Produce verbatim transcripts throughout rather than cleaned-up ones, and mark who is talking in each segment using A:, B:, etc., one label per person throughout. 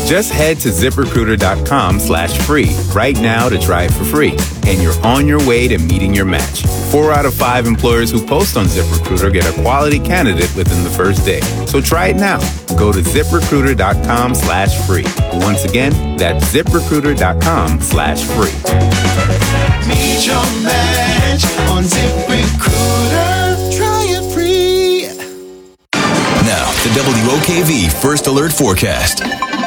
A: Just head to ZipRecruiter.com slash free right now to try it for free. And you're on your way to meeting your match. Four out of five employers who post on ZipRecruiter get a quality candidate within the first day. So try it now. Go to ZipRecruiter.com slash free. Once again, that's ZipRecruiter.com slash free.
B: Meet your match on ZipRecruiter. Try it free.
C: Now, the W O K V First Alert Forecast.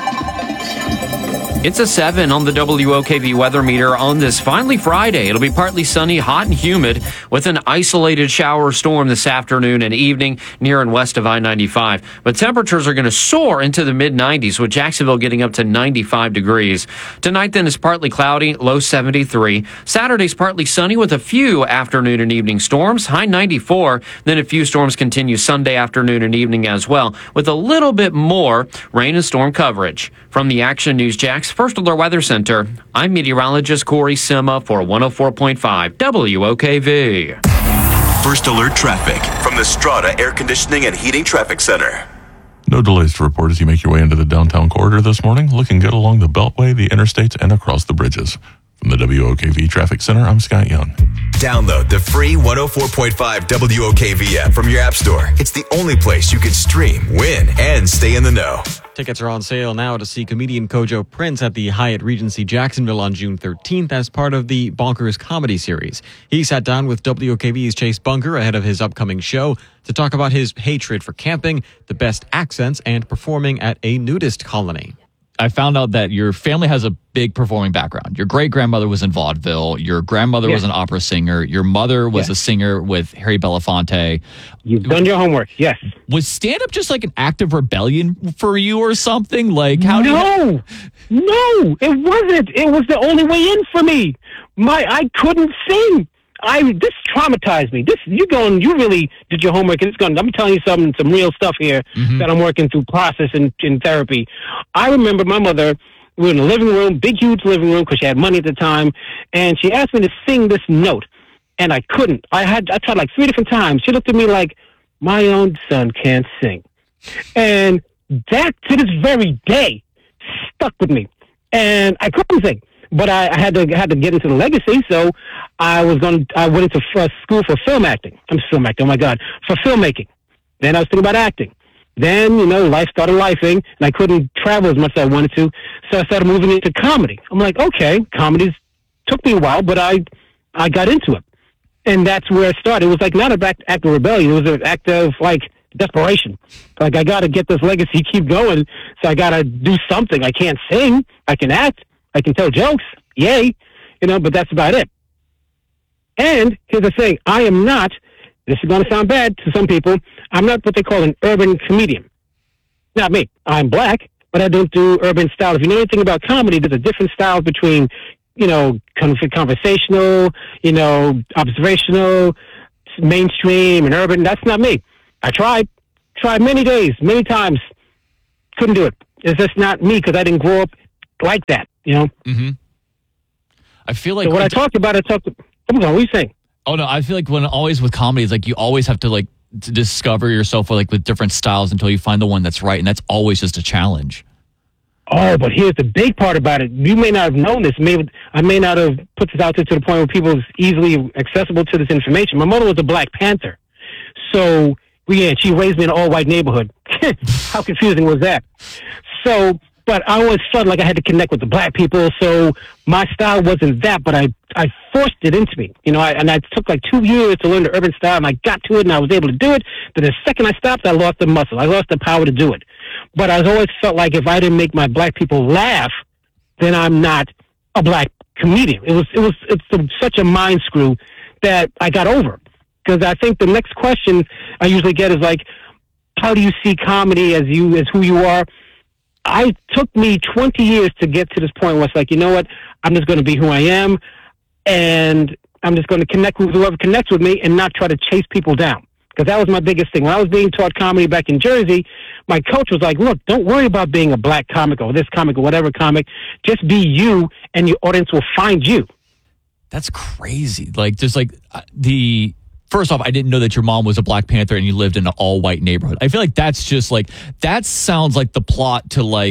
D: It's a seven on the W O K V weather meter on this finally Friday. It'll be partly sunny, hot and humid with an isolated shower storm this afternoon and evening near and west of I ninety-five. But temperatures are going to soar into the mid nineties with Jacksonville getting up to ninety-five degrees. Tonight then is partly cloudy, low seventy-three. Saturday's partly sunny with a few afternoon and evening storms, high ninety-four. Then a few storms continue Sunday afternoon and evening as well with a little bit more rain and storm coverage. From the Action News Jax First Alert Weather Center, I'm meteorologist Corey Sima for one oh four point five W O K V.
C: First Alert Traffic from the Strata Air Conditioning and Heating Traffic Center.
E: No delays to report as you make your way into the downtown corridor this morning. Looking good along the Beltway, the interstates, and across the bridges. From the W O K V Traffic Center, I'm Scott Young.
C: Download the free one oh four point five W O K V app from your app store. It's the only place you can stream, win, and stay in the know.
F: Tickets are on sale now to see comedian Kojo Prince at the Hyatt Regency Jacksonville on June thirteenth as part of the Bonkers comedy series. He sat down with W O K V's Chase Bunker ahead of his upcoming show to talk about his hatred for camping, the best accents, and performing at a nudist colony.
G: I found out that your family has a big performing background. Your great-grandmother was in vaudeville. Your grandmother
H: yes.
G: was an opera singer. Your mother was yes. a singer with Harry Belafonte.
H: You've done your homework, yes.
G: Was stand-up just like an act of rebellion for you or something? Like how?
H: No,
G: do you...
H: no, it wasn't. It was the only way in for me. My, I couldn't sing. I this traumatized me. This you going? You really did your homework, and it's going. I'm telling you some some real stuff here mm-hmm. that I'm working through process in, in therapy. I remember my mother. We were in the living room, big huge living room, because she had money at the time, and she asked me to sing this note, and I couldn't. I had I tried like three different times. She looked at me like my own son can't sing, and that to this very day stuck with me, and I couldn't sing. But I, I had to had to get into the legacy, so I was going. I went into uh, school for film acting. I'm film acting. Oh my God, for filmmaking. Then I was thinking about acting. Then you know, life started lifing, and I couldn't travel as much as I wanted to, so I started moving into comedy. I'm like, okay, comedy took me a while, but I I got into it, and that's where it started. It was like not an act, act of rebellion. It was an act of like desperation. Like I got to get this legacy, keep going. So I got to do something. I can't sing. I can act. I can tell jokes, yay, you know, but that's about it. And here's the thing, I am not, this is going to sound bad to some people, I'm not what they call an urban comedian. Not me. I'm black, but I don't do urban style. If you know anything about comedy, there's a different style between, you know, conversational, you know, observational, mainstream, and urban. That's not me. I tried, tried many days, many times, couldn't do it. It's just not me because I didn't grow up like that. You know,
G: mm-hmm. I feel like
H: so when I talked about it, I talked. Come on, what are you saying?
G: Oh no, I feel like when always with comedy, it's like you always have to like to discover yourself with like with different styles until you find the one that's right, and that's always just a challenge.
H: Oh, but here's the big part about it. You may not have known this. Maybe I may not have put this out there to the point where people is easily accessible to this information. My mother was a Black Panther, so we yeah, she raised me in an all-white neighborhood. How confusing was that? So. But I always felt like I had to connect with the black people, so my style wasn't that, but I, I forced it into me. You know, I, and I took like two years to learn the urban style, and I got to it, and I was able to do it. But the second I stopped, I lost the muscle. I lost the power to do it. But I always felt like if I didn't make my black people laugh, then I'm not a black comedian. It was, it was, it's a, such a mind screw that I got over. Because I think the next question I usually get is like, how do you see comedy as you, as who you are? I took me twenty years to get to this point where it's like, you know what, I'm just going to be who I am, and I'm just going to connect with whoever connects with me and not try to chase people down. Because that was my biggest thing. When I was being taught comedy back in Jersey, my coach was like, look, don't worry about being a black comic or this comic or whatever comic. Just be you, and your audience will find you.
G: That's crazy. Like, just like uh, the... First off, I didn't know that your mom was a Black Panther and you lived in an all-white neighborhood. I feel like that's just like, that sounds like the plot to like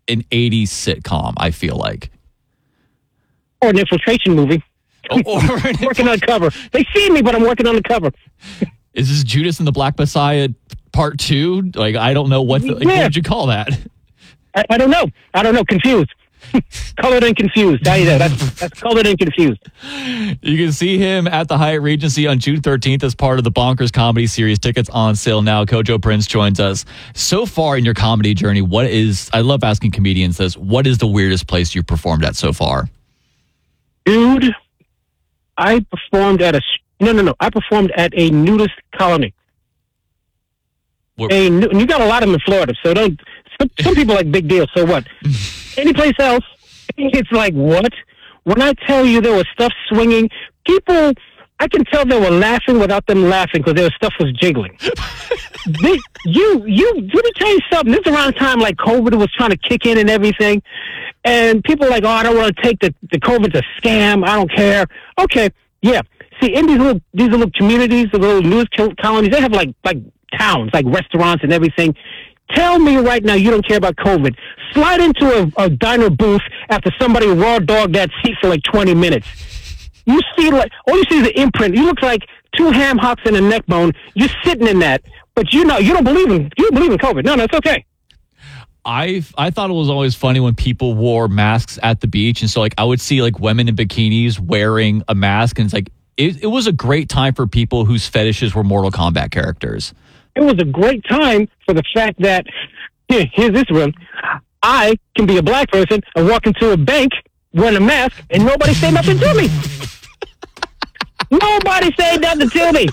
G: an eighties sitcom, I feel like.
H: Or an infiltration movie.
G: Or, or
H: I'm working on cover. They see me, but I'm working on the cover.
G: Is this Judas and the Black Messiah part two? Like, I don't know what, the, like,
H: Yeah.
G: what would you call that?
H: I, I don't know. I don't know. Confused. Colored and confused. Tell you that. That's, that's colored and confused.
G: You can see him at the Hyatt Regency on June thirteenth as part of the Bonkers comedy series. Tickets on sale now. Kojo Prince joins us. So far in your comedy journey, what is, I love asking comedians this, what is the weirdest place you've performed at so far?
H: Dude, I performed at a, no, no, no. I performed at a nudist colony.
G: Where-
H: A, nu- and you got a lot of them in Florida, so don't, some, some people like big deal, so what? Any place else, it's like, what? When I tell you there was stuff swinging, people, I can tell they were laughing without them laughing because their stuff was jiggling. they, you, you, let me tell you something. This is around the time like COVID was trying to kick in and everything. And people are like, oh, I don't want to take the, the COVID's a scam. I don't care. Okay, yeah. See, in these little, these little communities, the little news colonies, they have like, like towns, like restaurants and everything. Tell me right now you don't care about COVID. Slide into a, a diner booth after somebody raw dogged that seat for like twenty minutes. You see, like, all you see is an imprint. You look like two ham hocks and a neck bone. You're sitting in that, but you know you don't believe in you don't believe in COVID. No, no, it's okay.
G: I I thought it was always funny when people wore masks at the beach, and so like I would see like women in bikinis wearing a mask, and it's like it, it was a great time for people whose fetishes were Mortal Kombat characters.
H: It was a great time for the fact that here, here's this one. I can be a black person and walk into a bank wearing a mask, and nobody say nothing to me. Nobody say nothing to me.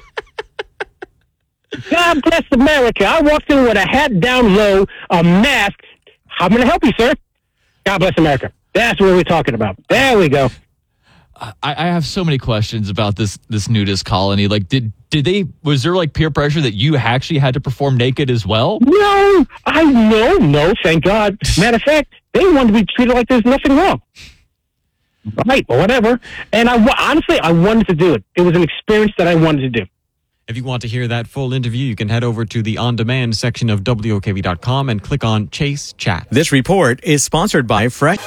H: God bless America. I walked in with a hat down low, a mask. I'm going to help you, sir. God bless America. That's what we're talking about. There we go.
G: I, I have so many questions about this this nudist colony. Like, did did they? Was there like peer pressure that you actually had to perform naked as well?
H: No, I no, no, thank God. Matter of fact, they wanted to be treated like there's nothing wrong. Right, or whatever. And I honestly, I wanted to do it. It was an experience that I wanted to do.
F: If you want to hear that full interview, you can head over to the on-demand section of W O K V dot com and click on Chase Chat.
I: This report is sponsored by Fresh.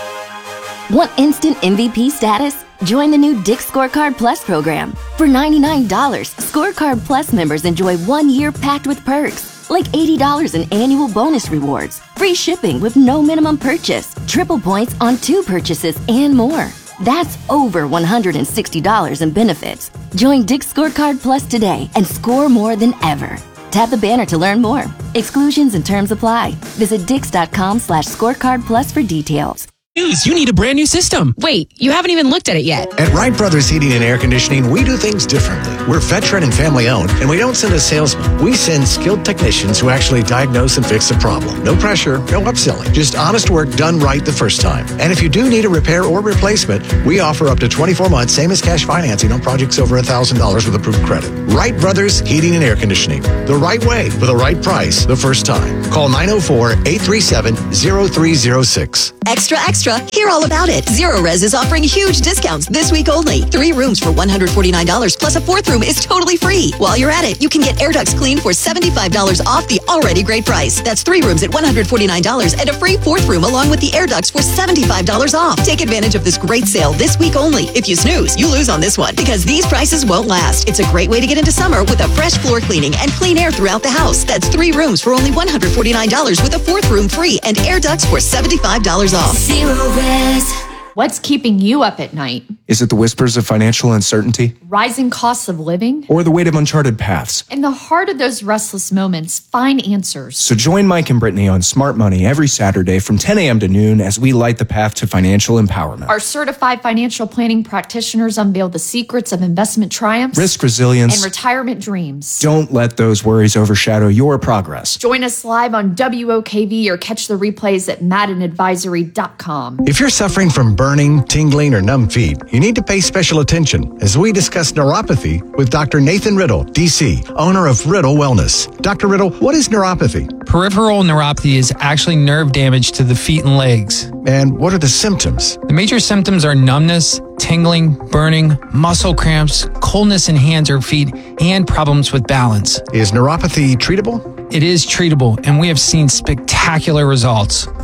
J: Want instant M V P status? Join the new Dick's Scorecard Plus program. For ninety-nine dollars, Scorecard Plus members enjoy one year packed with perks, like eighty dollars in annual bonus rewards, free shipping with no minimum purchase, triple points on two purchases, and more. That's over one hundred sixty dollars in benefits. Join Dick's Scorecard Plus today and score more than ever. Tap the banner to learn more. Exclusions and terms apply. Visit dix.com slash scorecard plus for details.
K: You need a brand new system.
L: Wait, you haven't even looked at it yet.
M: At Wright Brothers Heating and Air Conditioning, we do things differently. We're veteran and family owned, and we don't send a salesman. We send skilled technicians who actually diagnose and fix the problem. No pressure, no upselling, just honest work done right the first time. And if you do need a repair or replacement, we offer up to twenty-four months, same as cash financing on projects over one thousand dollars with approved credit. Wright Brothers Heating and Air Conditioning. The right way for the right price the first time. Call nine oh four, eight three seven, oh three oh six.
N: Extra, extra. Hear all about it. Zero Res is offering huge discounts this week only. Three rooms for one hundred forty-nine dollars plus a fourth room is totally free. While you're at it, you can get air ducts cleaned for seventy-five dollars off the already great price. That's three rooms at one hundred forty-nine dollars and a free fourth room along with the air ducts for seventy-five dollars off. Take advantage of this great sale this week only. If you snooze, you lose on this one because these prices won't last. It's a great way to get into summer with a fresh floor cleaning and clean air throughout the house. That's three rooms for only one hundred forty-nine dollars with a fourth room free and air ducts for seventy-five dollars off.
L: Zero Res. What's keeping you up at night?
O: Is it the whispers of financial uncertainty?
L: Rising costs of living?
O: Or the weight of uncharted paths?
L: In the heart of those restless moments, find answers.
O: So join Mike and Brittany on Smart Money every Saturday from ten a.m. to noon as we light the path to financial empowerment.
L: Our certified financial planning practitioners unveil the secrets of investment triumphs,
O: risk resilience,
L: and retirement dreams.
O: Don't let those worries overshadow your progress.
L: Join us live on W O K V or catch the replays at madden advisory dot com.
M: If you're suffering from burning, tingling, or numb feet, you need to pay special attention as we discuss neuropathy with Doctor Nathan Riddle, D C, owner of Riddle Wellness. Doctor Riddle, what is neuropathy?
K: Peripheral neuropathy is actually nerve damage to the feet and legs.
M: And what are the symptoms?
K: The major symptoms are numbness, tingling, burning, muscle cramps, coldness in hands or feet, and problems with balance.
M: Is neuropathy treatable?
K: It is treatable, and we have seen spectacular results.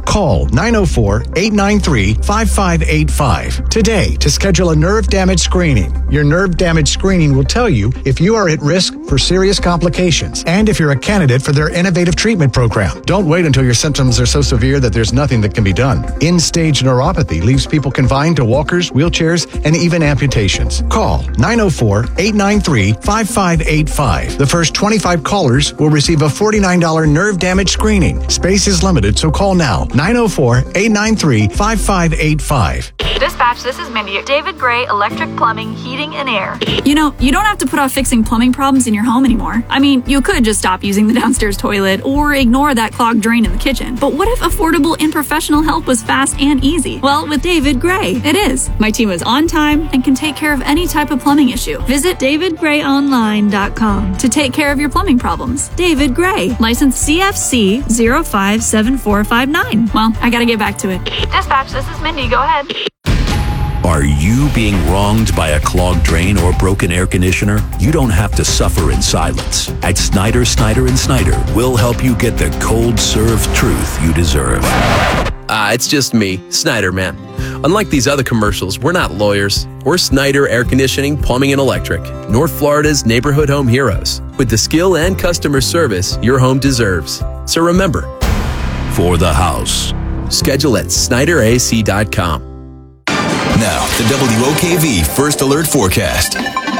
M: Call nine oh four, eight nine three, five five eight five today to schedule a nerve damage screening. Your nerve damage screening will tell you if you are at risk for serious complications and if you're a candidate for their innovative treatment program. Don't wait until your symptoms are so severe that there's nothing that can be done. End-stage neuropathy leaves people confined to walkers, wheelchairs, and even amputations. Call nine oh four, eight nine three, five five eight five. The first twenty-five callers will receive a forty-nine dollars nerve damage screening. Space is limited, so call now. nine oh four, eight nine three, five five eight five.
P: Dispatch, this is Mindy. David Gray, Electric Plumbing, Heating, and Air.
Q: You know, you don't have to put off fixing plumbing problems in your home anymore. I mean, you could just stop using the downstairs toilet or ignore that clogged drain in the kitchen. But what if affordable and professional help was fast and easy? Well, with David Gray, it is. My team is on time and can take care of any type of plumbing issue. Visit david gray online dot com to take care of your plumbing problems. David Gray, license C F C zero five seven four five nine. Well, I gotta get back to it.
P: Dispatch, this is Mindy. Go ahead.
R: Are you being wronged by a clogged drain or broken air conditioner? You don't have to suffer in silence. At Snyder, Snyder and Snyder, we'll help you get the cold served truth you deserve.
S: Ah, uh, it's just me, Snyder Man. Unlike these other commercials, we're not lawyers. We're Snyder Air Conditioning, Plumbing, and Electric, North Florida's neighborhood home heroes, with the skill and customer service your home deserves. So remember,
R: for the house,
S: schedule at snyder a c dot com.
C: Now, the W O K V First Alert Forecast.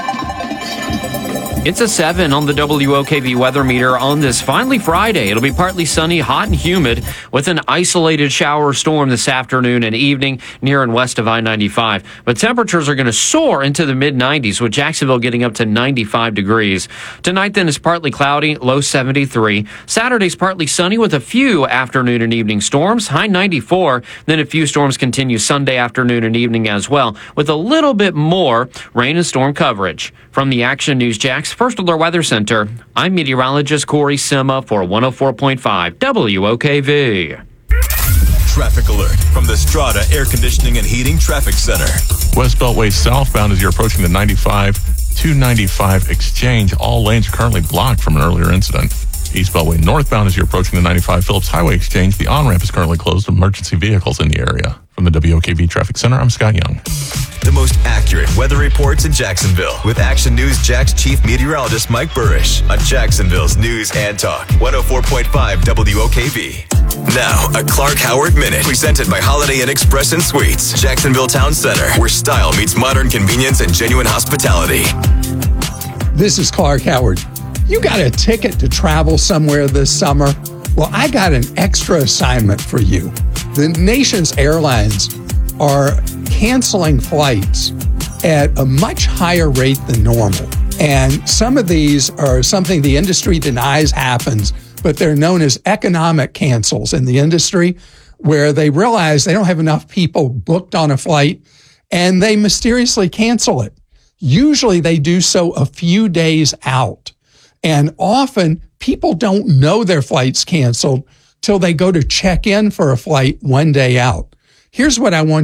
D: It's a seven on the W O K V weather meter on this finally Friday. It'll be partly sunny, hot and humid with an isolated shower storm this afternoon and evening near and west of I ninety-five. But temperatures are going to soar into the mid nineties with Jacksonville getting up to ninety-five degrees. Tonight then is partly cloudy, low seventy-three. Saturday's partly sunny with a few afternoon and evening storms, high ninety-four. Then a few storms continue Sunday afternoon and evening as well with a little bit more rain and storm coverage. From the Action News Jax First Alert Weather Center, I'm meteorologist Corey Sima for one oh four point five W O K V.
C: Traffic alert from the Strata Air Conditioning and Heating Traffic Center.
E: West Beltway southbound as you're approaching the ninety-five, two ninety-five exchange. All lanes are currently blocked from an earlier incident. East Beltway northbound as you're approaching the ninety-five Phillips Highway exchange. The on-ramp is currently closed to emergency vehicles in the area. From the W O K V Traffic Center, I'm Scott Young.
C: The most accurate weather reports in Jacksonville with Action News Jax Chief Meteorologist Mike Burrish on Jacksonville's News and Talk one oh four point five W O K V. Now, a Clark Howard Minute presented by Holiday Inn Express and Suites, Jacksonville Town Center, where style meets modern convenience and genuine hospitality.
T: This is Clark Howard. You got a ticket to travel somewhere this summer? Well, I got an extra assignment for you. The nation's airlines are canceling flights at a much higher rate than normal. And some of these are something the industry denies happens, but they're known as economic cancels in the industry, where they realize they don't have enough people booked on a flight and they mysteriously cancel it. Usually they do so a few days out. And often people don't know their flight's canceled till they go to check in for a flight one day out. Here's what I want